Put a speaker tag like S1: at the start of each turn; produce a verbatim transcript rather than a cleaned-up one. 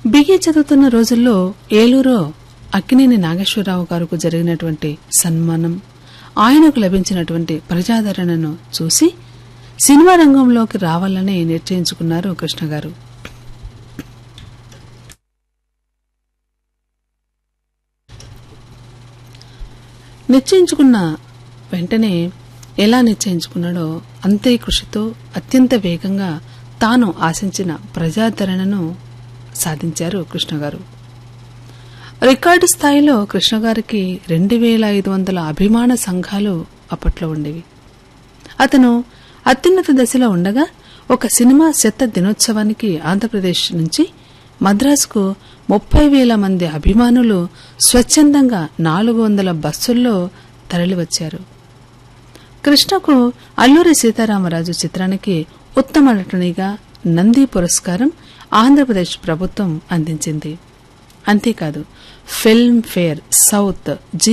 S1: BA చదువుతున్న రోజుల్లో ఏలూరు అక్కినేని నాగేశ్వరరావు గారికి జరిగినటువంటి సన్మానం, ఆయనకు లభించినటువంటి ప్రజాదరణను చూసి సినిమా రంగంలోకి రావాలని నిశ్చయించుకున్నారు కృష్ణ గారు. నిశ్చయించుకున్న వెంటనే ఎలా నిశ్చయించుకున్నాడో అంతే కృషితో అత్యంత వేగంగా తాను ఆశించిన ప్రజాదరణను సాధించారు కృష్ణ గారు. రికార్డు స్థాయిలో కృష్ణ గారికి రెండు వేల ఐదు వందల అభిమాన సంఘాలు అప్పట్లో ఉండేవి. అతను అత్యున్నత దశలో ఉండగా ఒక సినిమా శత దినోత్సవానికి ఆంధ్రప్రదేశ్ నుంచి మద్రాసుకు ముప్పై వేల మంది అభిమానులు స్వచ్ఛందంగా నాలుగు వందల బస్సుల్లో తరలివచ్చారు. కృష్ణకు అల్లూరి సీతారామరాజు చిత్రానికి ఉత్తమ నటునిగా నంది పురస్కారం ఆంధ్రప్రదేశ్ ప్రభుత్వం అందించింది. అంతేకాదు ఫిల్మ్ ఫేర్ సౌత్ జి